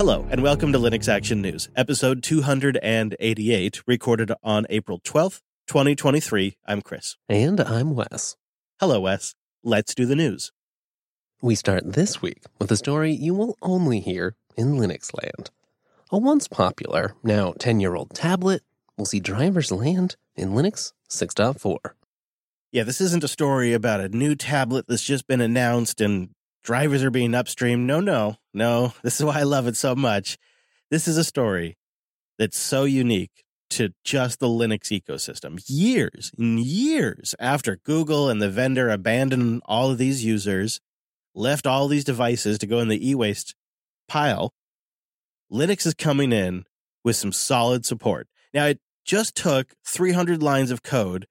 Hello, and welcome to Linux Action News, episode 288, recorded on April 12th, 2023. I'm Chris. And I'm Wes. Hello, Wes. Let's do the news. We start this week with a story you will only hear in Linux land. A once popular, now 10-year-old tablet will see drivers land in Linux 6.4. Yeah, this isn't a story about a new tablet that's just been announced and drivers are being upstreamed. No. This is why I love it so much. This is a story that's so unique to just the Linux ecosystem. Years and years after Google and the vendor abandoned all of these users, left all these devices to go in the e-waste pile, Linux is coming in with some solid support. Now, it just took 300 lines of code